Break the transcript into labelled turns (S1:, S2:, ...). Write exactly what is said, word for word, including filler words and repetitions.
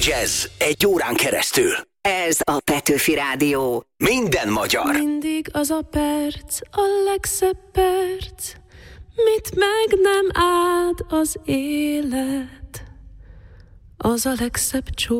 S1: Jazz egy órán keresztül.
S2: Ez a Petőfi Rádió.
S1: Minden magyar.
S3: Mindig az a perc, a legszebb perc, mit meg nem áld az élet. Az a legszebb csók.